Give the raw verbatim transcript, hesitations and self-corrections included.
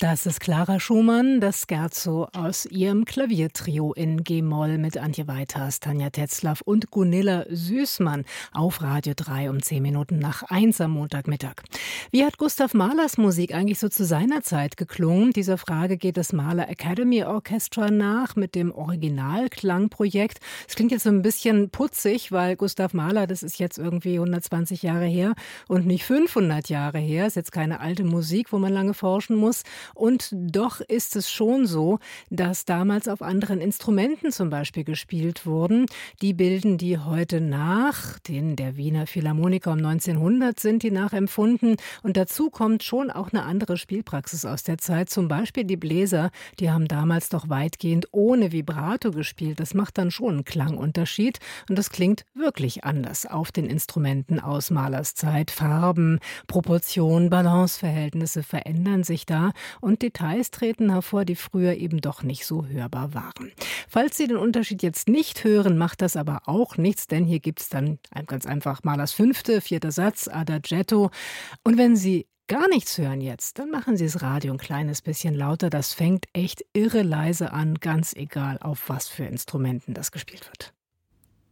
Das ist Clara Schumann, das Scherzo aus ihrem Klaviertrio in G-Moll mit Antje Weiters, Tanja Tetzlaff und Gunilla Süßmann auf Radio drei um zehn Minuten nach eins am Montagmittag. Wie hat Gustav Mahlers Musik eigentlich so zu seiner Zeit geklungen? Dieser Frage geht das Mahler Academy Orchestra nach mit dem Originalklangprojekt. Es klingt jetzt so ein bisschen putzig, weil Gustav Mahler, das ist jetzt irgendwie hundertzwanzig Jahre her und nicht fünfhundert Jahre her. Ist jetzt keine alte Musik, wo man lange forschen muss. Und doch ist es schon so, dass damals auf anderen Instrumenten zum Beispiel gespielt wurden. Die bilden die heute nach, denen der Wiener Philharmoniker um neunzehnhundert sind die nachempfunden. Und dazu kommt schon auch eine andere Spielpraxis aus der Zeit. Zum Beispiel die Bläser, die haben damals doch weitgehend ohne Vibrato gespielt. Das macht dann schon einen Klangunterschied. Und das klingt wirklich anders auf den Instrumenten aus Mahlers Zeit. Farben, Proportionen, Balanceverhältnisse verändern sich da. Und Details treten hervor, die früher eben doch nicht so hörbar waren. Falls Sie den Unterschied jetzt nicht hören, macht das aber auch nichts, denn hier gibt es dann ganz einfach Mahlers Fünfte, vierter Satz, Adagietto. Und wenn Sie gar nichts hören jetzt, dann machen Sie das Radio ein kleines bisschen lauter. Das fängt echt irre leise an, ganz egal, auf was für Instrumenten das gespielt wird.